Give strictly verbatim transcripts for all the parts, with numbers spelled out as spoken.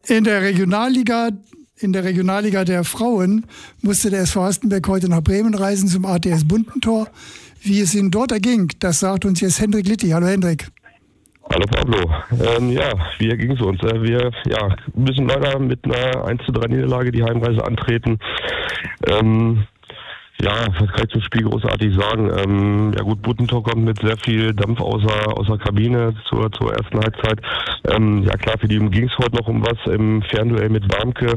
In der Regionalliga, in der Regionalliga der Frauen musste der S V Hastenbeck heute nach Bremen reisen zum A T S Buntentor. Wie es ihnen dort erging, das sagt uns jetzt Hendrik Litti. Hallo Hendrik. Hallo Pablo. Ähm, ja, wie ging es uns? Äh, wir ja, müssen leider mit einer eins zu drei Niederlage die Heimreise antreten. Ähm, Ja, was kann ich zum Spiel großartig sagen? Ähm, ja gut, Buntentor kommt mit sehr viel Dampf außer, außer Kabine zur, zur ersten Halbzeit. Ähm, ja klar, für die ging es heute noch um was im Fernduell mit Barmke.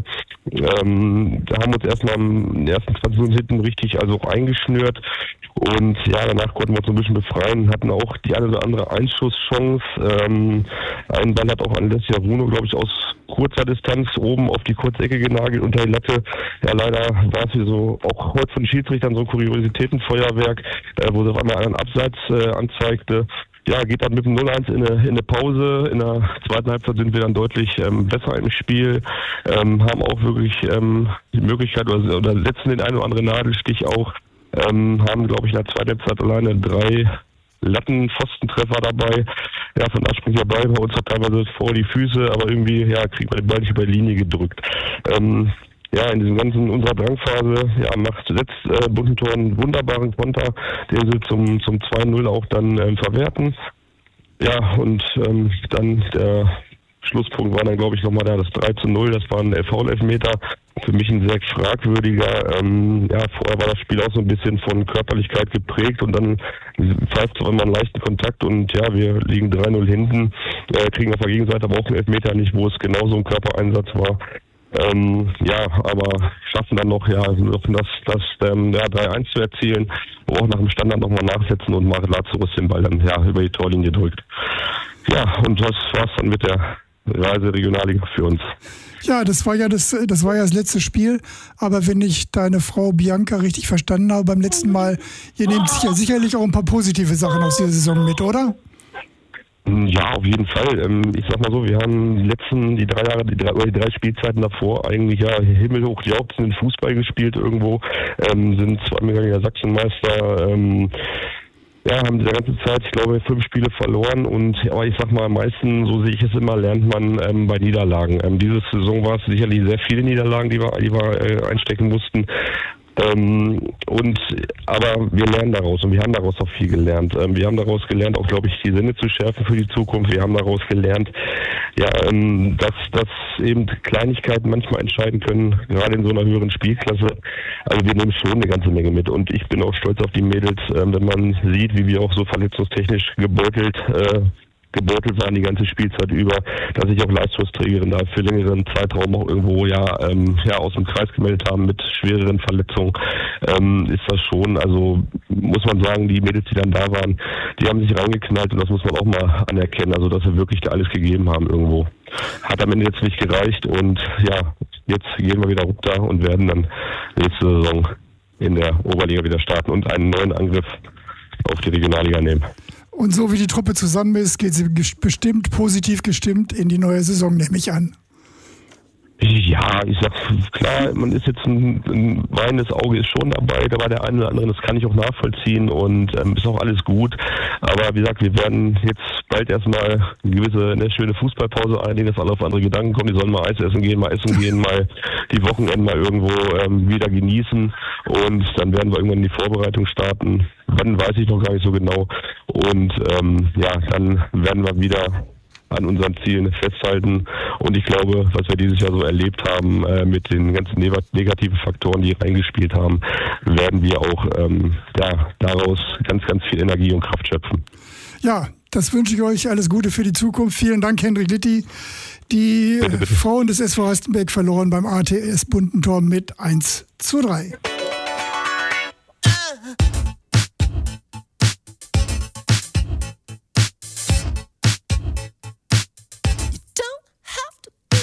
Ähm, da haben wir uns erstmal im ersten zwanzig Minuten hinten richtig also auch eingeschnürt. Und ja, danach konnten wir uns ein bisschen befreien, hatten auch die eine oder andere Einschusschance. Ähm, ein Ball hat auch Alessia Runo, glaube ich, aus kurzer Distanz oben auf die Kurzecke genagelt unter die Latte. Ja, leider war es hier so, auch heute von den Schiedsrichtern so ein Kuriositätenfeuerwerk, äh, wo sie auf einmal einen Abseits äh, anzeigte. Ja, geht dann mit dem null eins in eine, in eine Pause. In der zweiten Halbzeit sind wir dann deutlich ähm, besser im Spiel, ähm, haben auch wirklich ähm, die Möglichkeit oder, oder setzen den einen oder anderen Nadelstich auch, ähm, haben, glaube ich, in der zweiten Halbzeit alleine drei Latten-Pfostentreffer dabei. Ja, von da springt der Ball bei uns hat teilweise vor die Füße, aber irgendwie, ja, kriegt man den Ball nicht über die Linie gedrückt. Ähm, Ja, in diesem ganzen, unserer Drangphase, ja, macht zuletzt äh, Buntentor einen wunderbaren Konter, den sie zum, zum zwei null auch dann ähm, verwerten. Ja, und ähm, dann der Schlusspunkt war dann, glaube ich, nochmal da das drei zu null, das war ein Foul-Elfmeter. Für mich ein sehr fragwürdiger. Ähm, ja, vorher war das Spiel auch so ein bisschen von Körperlichkeit geprägt und dann pfeift es immer einen leichten Kontakt und ja, wir liegen drei null hinten, äh, kriegen auf der Gegenseite aber auch einen Elfmeter nicht, wo es genauso ein Körpereinsatz war. Ähm, ja, aber schaffen dann noch, ja, das, das ähm, ja, drei eins zu erzielen, wo auch nach dem Standard nochmal nachsetzen und Marek Lazarus den Ball dann ja über die Torlinie drückt. Ja, und das war's dann mit der Reise Regionalliga für uns. Ja, das war ja das, das war ja das letzte Spiel, aber wenn ich deine Frau Bianca richtig verstanden habe beim letzten Mal, ihr nehmt sicher, sicherlich auch ein paar positive Sachen aus dieser Saison mit, oder? Ja, auf jeden Fall. Ich sag mal so, wir haben die letzten, die drei Jahre, die drei, oder die drei Spielzeiten davor eigentlich ja himmelhoch jauchzenden Fußball gespielt irgendwo, ähm, sind zweimal Sachsenmeister, ähm, ja, haben die ganze Zeit, ich glaube, fünf Spiele verloren und aber ich sag mal, am meisten, so sehe ich es immer, lernt man ähm, bei Niederlagen. Ähm, diese Saison war es sicherlich sehr viele Niederlagen, die wir, die wir äh, einstecken mussten. Ähm, und aber wir lernen daraus und wir haben daraus auch viel gelernt. Ähm, wir haben daraus gelernt, auch glaube ich, die Sinne zu schärfen für die Zukunft. Wir haben daraus gelernt, ja, ähm, dass, dass eben Kleinigkeiten manchmal entscheiden können, gerade in so einer höheren Spielklasse. Also wir nehmen schon eine ganze Menge mit und ich bin auch stolz auf die Mädels, ähm, wenn man sieht, wie wir auch so verletzungstechnisch gebeutelt äh, gebeutelt waren die ganze Spielzeit über, dass sich auch Leistungsträgerinnen da für längeren Zeitraum auch irgendwo ja, ähm, ja aus dem Kreis gemeldet haben mit schwereren Verletzungen, ähm, ist das schon, also muss man sagen, die Mädels, die dann da waren, die haben sich reingeknallt und das muss man auch mal anerkennen, also dass sie wirklich da alles gegeben haben irgendwo. Hat am Ende jetzt nicht gereicht und ja, jetzt gehen wir wieder runter und werden dann nächste Saison in der Oberliga wieder starten und einen neuen Angriff auf die Regionalliga nehmen. Und so wie die Truppe zusammen ist, geht sie bestimmt positiv gestimmt in die neue Saison, nehme ich an. Ja, ich sag, klar, man ist jetzt ein, ein weinendes Auge ist schon dabei, da war der eine oder andere, das kann ich auch nachvollziehen und ähm, ist auch alles gut. Aber wie gesagt, wir werden jetzt bald erstmal eine gewisse, eine schöne Fußballpause einlegen, dass alle auf andere Gedanken kommen, die sollen mal Eis essen gehen, mal essen gehen, mal die Wochenenden mal irgendwo ähm, wieder genießen und dann werden wir irgendwann in die Vorbereitung starten. Wann, weiß ich noch gar nicht so genau. Und ähm, ja, dann werden wir wieder an unseren Zielen festhalten. Und ich glaube, was wir dieses Jahr so erlebt haben, äh, mit den ganzen negativen Faktoren, die reingespielt haben, werden wir auch ähm, ja, daraus ganz, ganz viel Energie und Kraft schöpfen. Ja, das wünsche ich euch. Alles Gute für die Zukunft. Vielen Dank, Hendrik Litti. Die bitte, bitte. Frauen des S V Hastenbeck verloren beim A T S Buntentor mit eins zu drei.